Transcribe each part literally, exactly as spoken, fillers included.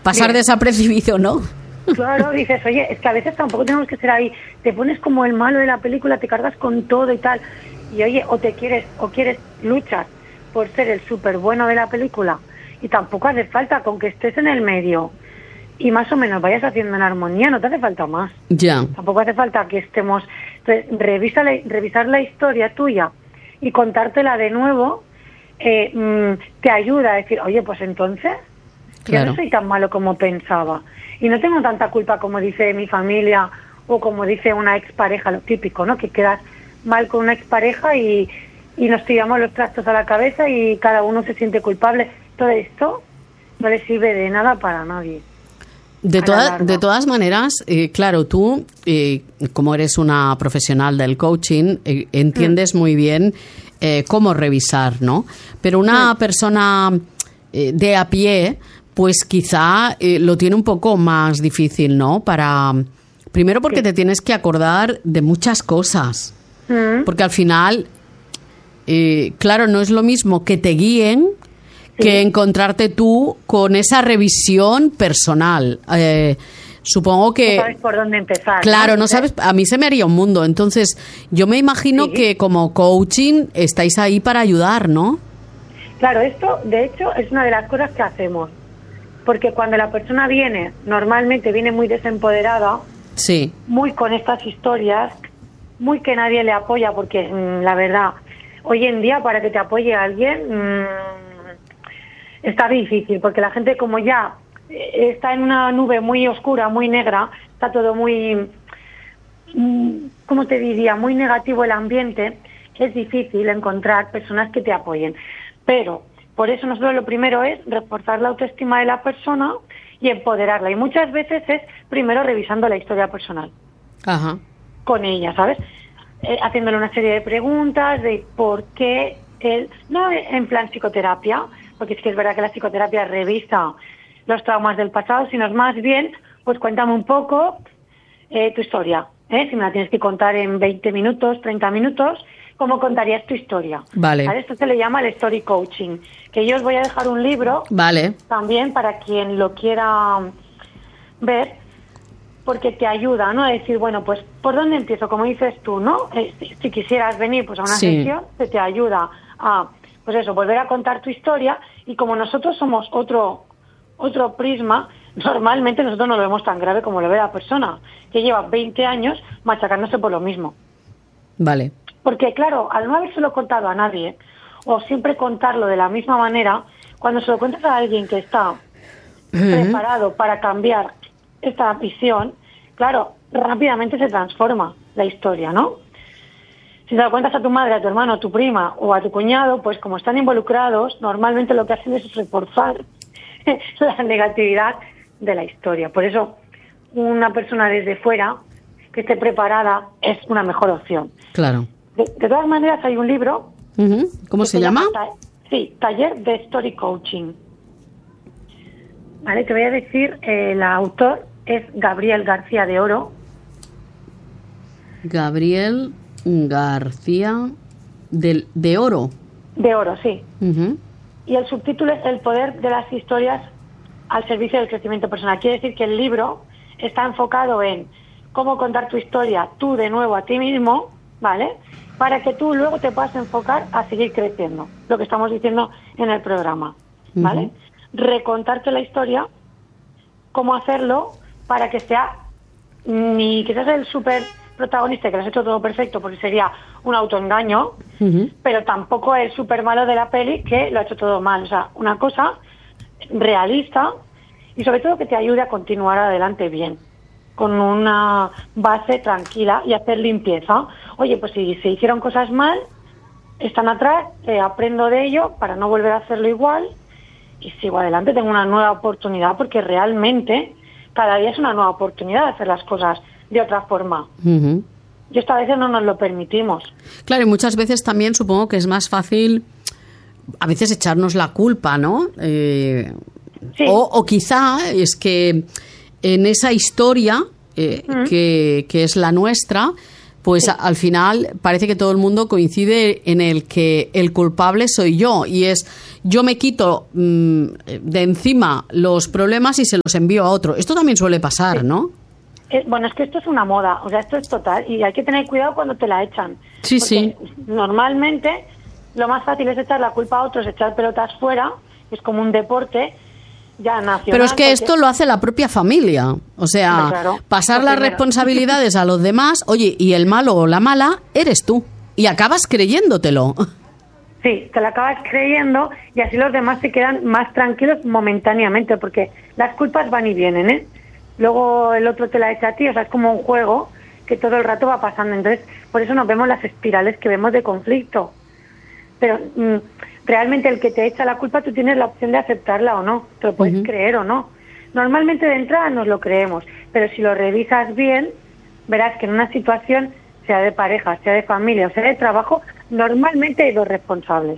pasar Bien. desapercibido, ¿no? Claro, dices, oye, es que a veces tampoco tenemos que ser ahí, te pones como el malo de la película, te cargas con todo y tal, y oye, o te quieres, o quieres, luchas por ser el súper bueno de la película, y tampoco hace falta, con que estés en el medio, y más o menos vayas haciendo en armonía, no te hace falta más. Ya. Tampoco hace falta que estemos, entonces, revisa la, revisar la historia tuya, y contártela de nuevo, eh, mmm, te ayuda a decir, oye, pues entonces, Claro. yo no soy tan malo como pensaba. Y no tengo tanta culpa como dice mi familia o como dice una expareja, lo típico, ¿no? Que quedas mal con una expareja y, y nos tiramos los trastos a la cabeza y cada uno se siente culpable. Todo esto no le sirve de nada para nadie. De, a toda- la larga. de todas maneras, eh, claro, tú, eh, como eres una profesional del coaching, eh, entiendes muy bien eh, cómo revisar, ¿no? Pero una persona eh, de a pie, pues quizá eh, lo tiene un poco más difícil, ¿no? Para primero porque Sí. te tienes que acordar de muchas cosas, Mm. porque al final, eh, claro, no es lo mismo que te guíen Sí. que encontrarte tú con esa revisión personal. Eh, supongo que... No sabes por dónde empezar. Claro, no Entonces, sabes, a mí se me haría un mundo. Entonces, yo me imagino Sí. que como coaching estáis ahí para ayudar, ¿no? Claro, esto de hecho es una de las cosas que hacemos. Porque cuando la persona viene, normalmente viene muy desempoderada, Sí, muy con estas historias, muy que nadie le apoya, porque mm, la verdad, hoy en día para que te apoye alguien mmm, está difícil, porque la gente como ya eh, está en una nube muy oscura, muy negra, está todo muy, mm, ¿cómo te diría?, muy negativo el ambiente, es difícil encontrar personas que te apoyen. Pero por eso nosotros lo primero es reforzar la autoestima de la persona y empoderarla. Y muchas veces es primero revisando la historia personal ajá, con ella, ¿sabes? Eh, haciéndole una serie de preguntas de por qué él, no en plan psicoterapia, porque es que es verdad que la psicoterapia revisa los traumas del pasado, sino es más bien, pues cuéntame un poco eh, tu historia, ¿eh? Si me la tienes que contar en veinte minutos, treinta minutos, ¿cómo contarías tu historia? Vale. ¿Vale? Esto se le llama el story coaching, que yo os voy a dejar un libro vale, también para quien lo quiera ver, porque te ayuda, ¿no? A decir, bueno, pues, ¿por dónde empiezo? Como dices tú, ¿no? Eh, si, si quisieras venir pues a una Sí. sesión, se te ayuda a, pues eso, volver a contar tu historia, y como nosotros somos otro otro prisma, normalmente nosotros no lo vemos tan grave como lo ve la persona, que lleva veinte años machacándose por lo mismo. vale, Porque, claro, al no habérselo contado a nadie, o siempre contarlo de la misma manera, cuando se lo cuentas a alguien que está preparado para cambiar esta visión, claro, rápidamente se transforma la historia, ¿no? Si te lo cuentas a tu madre, a tu hermano, a tu prima o a tu cuñado, pues como están involucrados, normalmente lo que hacen es reforzar la negatividad de la historia. Por eso, una persona desde fuera que esté preparada es una mejor opción. claro. De, de todas maneras, hay un libro. Ujú. ¿Cómo que se llama? Ta- sí, Taller de Story Coaching. Vale, te voy a decir, eh, el autor es Gabriel García de Oro. Gabriel García del, de Oro. De Oro, sí. Ujú. Y el subtítulo es El poder de las historias al servicio del crecimiento personal. Quiere decir que el libro está enfocado en cómo contar tu historia tú de nuevo a ti mismo, ¿vale? Para que tú luego te puedas enfocar a seguir creciendo, lo que estamos diciendo en el programa, ¿vale? Ujú. Recontarte la historia, cómo hacerlo para que sea, ni que seas el súper protagonista, que lo has hecho todo perfecto, porque sería un autoengaño, Ujú. pero tampoco el súper malo de la peli que lo ha hecho todo mal. O sea, una cosa realista y sobre todo que te ayude a continuar adelante bien, con una base tranquila y hacer limpieza. Oye, pues si se hicieron cosas mal, están atrás, eh, aprendo de ello para no volver a hacerlo igual y sigo adelante, tengo una nueva oportunidad, porque realmente cada día es una nueva oportunidad de hacer las cosas de otra forma. Ujú. Y esta vez no nos lo permitimos. Claro, y muchas veces también supongo que es más fácil a veces echarnos la culpa, ¿no? Eh, Sí. o, o quizá es que en esa historia eh, Mm. que, que es la nuestra, pues Sí. a- al final parece que todo el mundo coincide en el que el culpable soy yo, y es yo me quito mm, de encima los problemas y se los envío a otro. Esto también suele pasar, Sí. ¿no? Eh, bueno, es que esto es una moda, o sea, esto es total, y hay que tener cuidado cuando te la echan. Sí, Porque normalmente lo más fácil es echar la culpa a otros, echar pelotas fuera, es como un deporte ya nacional. Pero es que porque- esto lo hace la propia familia. O sea, Hombre, claro. pasar Lo las primero. responsabilidades a los demás, oye, y el malo o la mala eres tú. Y acabas creyéndotelo. Sí, te la acabas creyendo y así los demás se quedan más tranquilos momentáneamente, porque las culpas van y vienen, ¿eh? Luego el otro te la echa a ti, o sea, es como un juego que todo el rato va pasando. Entonces, por eso nos vemos las espirales que vemos de conflicto. Pero mm, realmente el que te echa la culpa, tú tienes la opción de aceptarla o no, te lo puedes Ujú. creer o no. Normalmente de entrada nos lo creemos, pero si lo revisas bien, verás que en una situación, sea de pareja, sea de familia o sea de trabajo, normalmente hay dos responsables.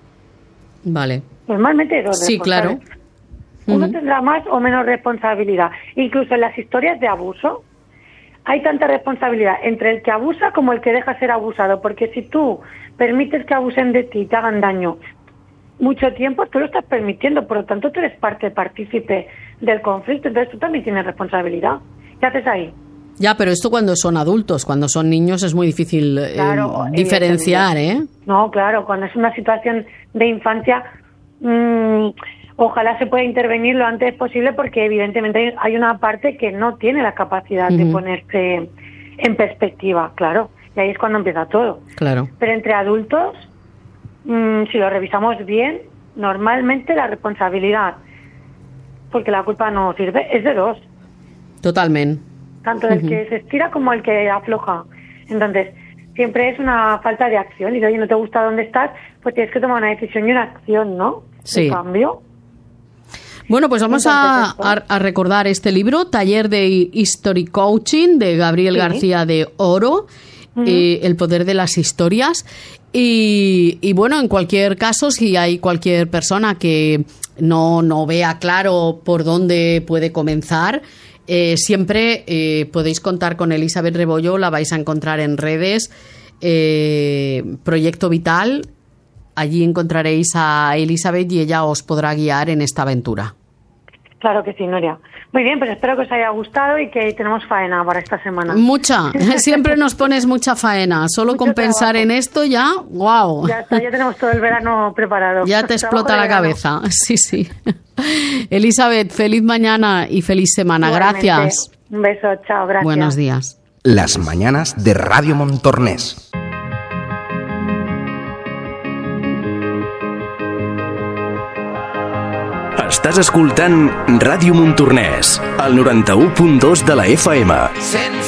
Vale. Normalmente hay dos Sí, responsables. claro. Uno Ujú. tendrá más o menos responsabilidad. Incluso en las historias de abuso hay tanta responsabilidad entre el que abusa como el que deja ser abusado, porque si tú permites que abusen de ti y te hagan daño mucho tiempo, tú lo estás permitiendo, por lo tanto tú eres parte partícipe del conflicto, entonces tú también tienes responsabilidad. ¿Qué haces ahí? Ya, pero esto cuando son adultos, cuando son niños es muy difícil eh, Claro, diferenciar, ¿eh? No, claro, cuando es una situación de infancia, mmm, ojalá se pueda intervenir lo antes posible, porque evidentemente hay- hay una parte que no tiene la capacidad de Ujú. ponerse en perspectiva, claro, y ahí es cuando empieza todo. Claro. Pero entre adultos, mmm, si lo revisamos bien, normalmente la responsabilidad, porque la culpa no sirve, es de dos. Totalmente. Tanto del Ujú. que se estira como el que afloja. Entonces, siempre es una falta de acción. Y si, oye, no te gusta dónde estás, pues tienes que tomar una decisión y una acción, ¿no? Sí. De cambio. Bueno, pues vamos a, Entonces, esto. a- a recordar este libro, Taller de History Coaching, de Gabriel Sí. García de Oro, Ujú. eh, El poder de las historias. Y, y bueno, en cualquier caso, si hay cualquier persona que no, no vea claro por dónde puede comenzar, eh, siempre eh, podéis contar con Elizabeth Rebollo, la vais a encontrar en redes, eh, Proyecto Vital. Allí encontraréis a Elizabeth y ella os podrá guiar en esta aventura. Claro que sí, Nuria. Muy bien, pues espero que os haya gustado y que tenemos faena para esta semana. Mucha, siempre nos pones mucha faena. Solo Mucho con pensar trabajo. en esto ya, wow. Ya está, ya tenemos todo el verano preparado. Ya te Trabajo explota de la verano. cabeza. Sí, sí. Elizabeth, feliz mañana y feliz semana. Igualmente. Gracias. Un beso, chao, gracias. Buenos días. Las mañanas de Radio Montornès. Estàs escoltant Ràdio Montornès, al noranta-u punt dos de la F M.